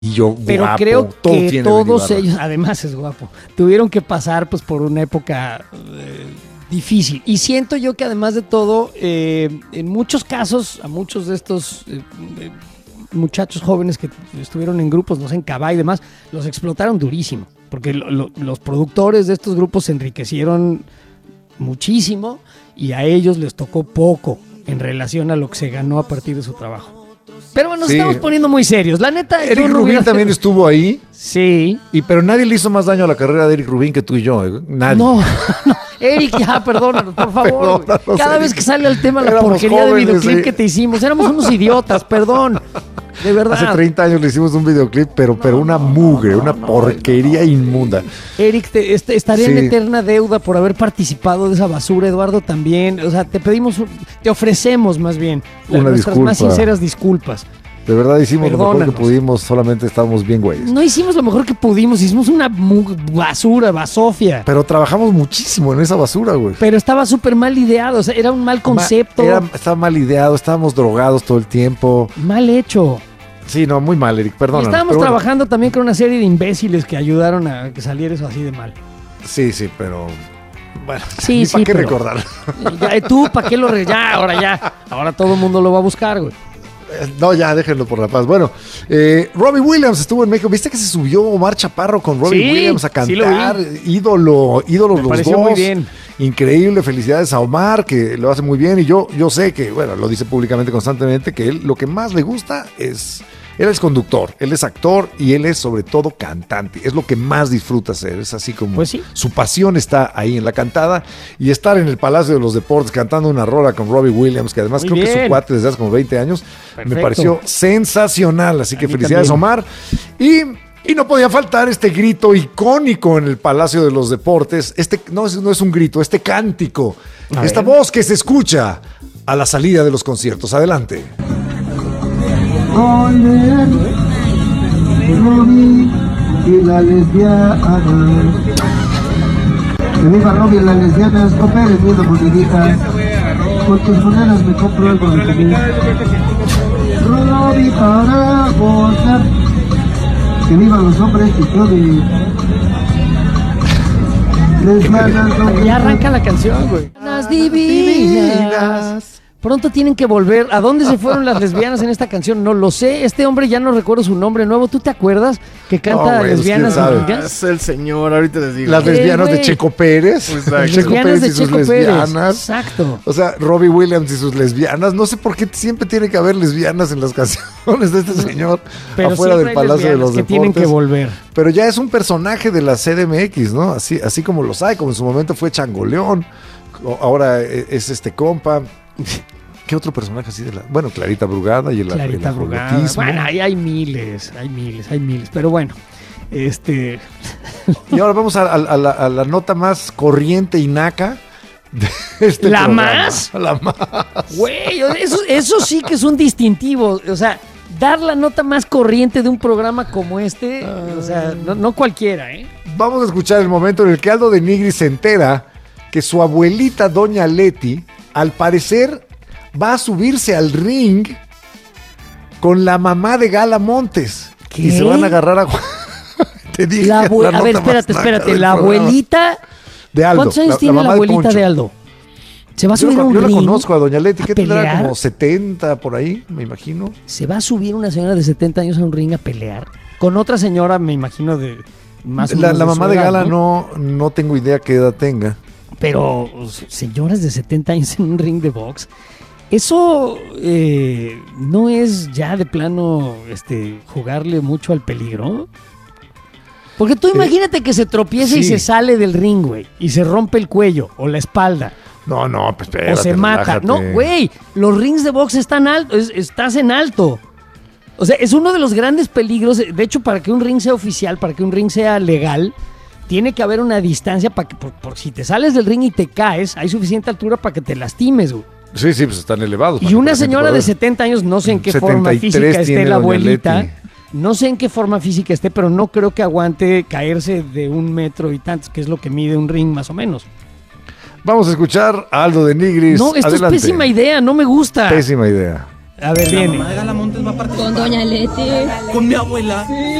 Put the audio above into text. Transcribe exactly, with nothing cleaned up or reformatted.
Y yo, Pero guapo, creo todo que tiene todos Benny Barra. ellos, además es guapo, tuvieron que pasar pues por una época eh, difícil. Y siento yo que además de todo, eh, en muchos casos, a muchos de estos eh, eh, muchachos jóvenes que estuvieron en grupos, no sé, en Cabá y demás, los explotaron durísimo. Porque lo, lo, los productores de estos grupos se enriquecieron muchísimo y a ellos les tocó poco en relación a lo que se ganó a partir de su trabajo. Pero bueno, nos Sí. estamos poniendo muy serios. La neta, Eric yo no Rubin hubiera- también estuvo ahí, Sí. y, pero nadie le hizo más daño a la carrera de Eric Rubin que tú y yo. ¿eh? Nadie. No, no. Eric, ya, perdónanos, por favor. Perdónanos, güey. Cada Eric. vez que sale al tema la Éramos porquería jóvenes, de videoclip sí. que te hicimos, éramos unos idiotas, perdón. De verdad. Hace treinta años le hicimos un videoclip, pero, pero una mugre, una porquería inmunda. Eric, te, este, estaría Sí. en eterna deuda por haber participado de esa basura. Eduardo también. O sea, te pedimos, un- te ofrecemos más bien la- Una nuestras disculpa. más sinceras disculpas. De verdad hicimos lo mejor que Perdónanos. pudimos, solamente estábamos bien güeyes. No hicimos lo mejor que pudimos, hicimos una mu- basura, basofia. Pero trabajamos muchísimo en esa basura, güey. Pero estaba súper mal ideado, o sea, era un mal concepto, Ma- era- estaba mal ideado, estábamos drogados todo el tiempo. mal hecho. Sí, no, muy mal, Eric, Y perdón. estábamos trabajando también con una serie de imbéciles que ayudaron a que saliera eso así de mal. Sí, sí, pero... Bueno, Sí, ni sí, para qué pero- recordar. Ya, ¿y tú para qué lo re... Ya, ahora ya. Ahora todo el mundo lo va a buscar, güey. No, ya, déjenlo por la paz. Bueno, eh, Robbie Williams estuvo en México. ¿Viste que se subió Omar Chaparro con Robbie Sí, Williams a sí lo cantar? Ídolo, ídolo Me los pareció dos. muy bien. Increíble, felicidades a Omar, que lo hace muy bien. Y yo, yo sé que, bueno, lo dice públicamente constantemente, que él lo que más le gusta es... Él es conductor, él es actor y él es sobre todo cantante. Es lo que más disfruta hacer. Es así como Pues sí. su pasión está ahí en la cantada. Y estar en el Palacio de los Deportes cantando una rola con Robbie Williams, que además Muy creo que es bien. su cuate desde hace como veinte años, me Perfecto. pareció sensacional. Así que A mí felicidades, también. Omar. Y, y no podía faltar este grito icónico en el Palacio de los Deportes. Este no es, no es un grito, este cántico. A Esta ver. voz que se escucha a la salida de los conciertos. Adelante. Oye, Robbie y la lesbiana. Que viva Robbie y las lesbianas, cooperen viendo moneditas. Con tus monedas me compro algo de comida. Robbie para gozar. Que vivan los hombres y Robbie. Lesbianas, no Ya arranca la canción, güey. Las divinas. Pronto tienen que volver. ¿A dónde se fueron las lesbianas en esta canción? No lo sé. Este hombre ya no recuerdo su nombre nuevo. ¿Tú te acuerdas que canta No, güey, lesbianas? ¿quién sabe? en inglés? Es el señor, ahorita les digo. Las Eh, lesbianas de güey. Checo Pérez. Exacto. Las Checo lesbianas Pérez de y sus Checo Pérez. lesbianas. Exacto. O sea, Robbie Williams y sus lesbianas. No sé por qué siempre tiene que haber lesbianas en las canciones de este señor Pero afuera del siempre hay Palacio de lesbianas los que tienen Deportes. que volver. Pero ya es un personaje de la C D M X, ¿no? Así, así como los hay, como en su momento fue Changoleón, o- ahora e- es este compa. ¿Qué otro personaje así de la...? Bueno, Clarita Brugada y el, Clarita el Brugada. ajolotismo. Bueno, ahí hay miles, hay miles, hay miles. Pero bueno, este... Y ahora vamos a, a- a la, a la nota más corriente y naca de este ¿La programa. más? La más. Güey, eso, eso sí que es un distintivo. O sea, dar la nota más corriente de un programa como este, o sea, no, no cualquiera, ¿eh? Vamos a escuchar el momento en el que Aldo de Nigris se entera que su abuelita, doña Leti, al parecer va a subirse al ring con la mamá de Gala Montes. ¿Qué? Y se van a agarrar a... Te dije La abue- la a ver, nota más espérate, naca espérate. del La programa. abuelita... De Aldo. ¿Cuántos años la- la tiene la, mamá de abuelita Poncho. de Aldo? ¿Se va a Yo, subir a la- un yo la ring? conozco a doña Leti, a que tendrá pelear? como setenta por ahí, me imagino. ¿Se va a subir una señora de setenta años a un ring a pelear? Con otra señora, me imagino, de más o La, menos la de mamá su de edad, Gala no, no tengo idea qué edad tenga. Pero señoras de setenta años en un ring de box, eso eh, no es ya de plano este, jugarle mucho al peligro. Porque tú imagínate que se tropieza y sí. se sale del ring, güey, y se rompe el cuello o la espalda. No, no, pues espérate, o se mata. relájate. No, güey, los rings de box están altos, estás en alto. O sea, es uno de los grandes peligros. De hecho, para que un ring sea oficial, para que un ring sea legal, tiene que haber una distancia para que, por, por si te sales del ring y te caes, hay suficiente altura para que te lastimes, güey. Sí, sí, pues están elevados. Y para que una la gente señora pueda de ver. setenta años, no sé en qué setenta forma y tres física tiene esté la doña abuelita. Leti. No sé en qué forma física esté, pero no creo que aguante caerse de un metro y tantos, que es lo que mide un ring más o menos. Vamos a escuchar a Aldo de Nigris. No, esto Adelante. es pésima idea, no me gusta. Pésima idea. A ver, La viene. mamá de Gala Montes va a participar. Con Doña Leti. Con mi abuela.